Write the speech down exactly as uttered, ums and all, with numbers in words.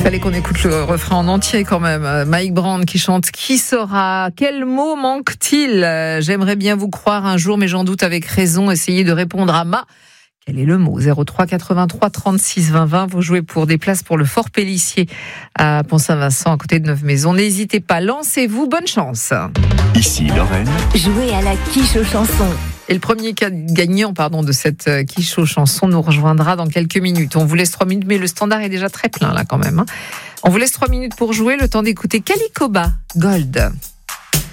Fallait qu'on écoute le refrain en entier quand même. Mike Brand qui chante « Qui saura ? Quel mot manque-t-il » J'aimerais bien vous croire un jour, mais j'en doute avec raison. Essayez de répondre à ma... Quel est le mot ? zéro trois quatre-vingt-trois trente-six vingt vingt. Vous jouez pour des places pour le Fort Pélissier à Pont-Saint-Vincent, à côté de Neuve-Maisons. N'hésitez pas, lancez-vous, bonne chance. Ici Lorraine. Jouez à la quiche aux chansons. Et le premier gagnant pardon, de cette quiche aux chansons nous rejoindra dans quelques minutes. On vous laisse trois minutes, mais le standard est déjà très plein là quand même. On vous laisse trois minutes pour jouer, le temps d'écouter Calicoba Gold.